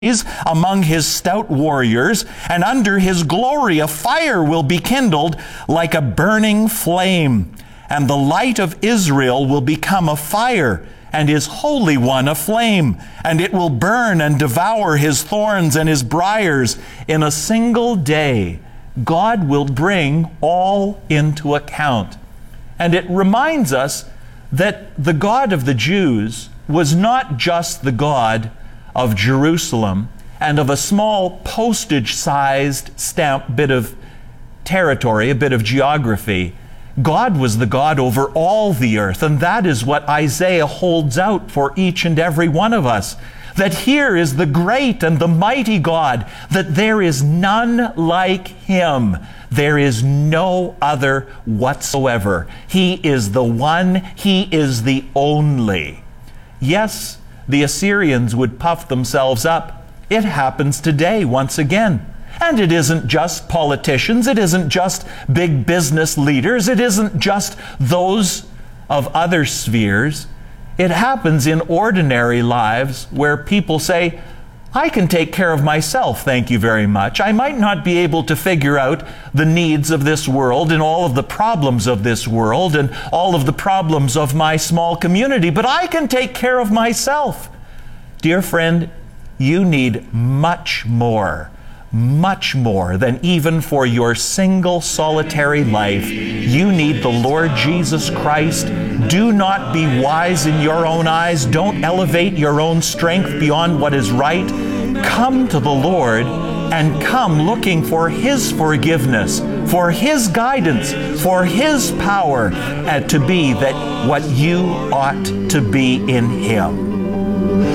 among his stout warriors, and under his glory a fire will be kindled like a burning flame. And the light of Israel will become a fire, and his Holy One a flame, and it will burn and devour his thorns and his briars. In a single day, God will bring all into account. And it reminds us that the God of the Jews was not just the God of Jerusalem and of a small postage-sized stamp bit of territory, a bit of geography. God was the God over all the earth, and that is what Isaiah holds out for each and every one of us. That here is the great and the mighty God, that there is none like him. There is no other whatsoever. He is the one, he is the only. Yes, the Assyrians would puff themselves up. It happens today once again. And it isn't just politicians, it isn't just big business leaders, it isn't just those of other spheres. It happens in ordinary lives where people say, I can take care of myself, thank you very much. I might not be able to figure out the needs of this world and all of the problems of this world and all of the problems of my small community, but I can take care of myself. Dear friend, you need much more than even for your single solitary life. You need the Lord Jesus Christ. Do not be wise in your own eyes. Don't elevate your own strength beyond what is right. Come to the Lord and come looking for his forgiveness, for his guidance, for his power, and to be that what you ought to be in him.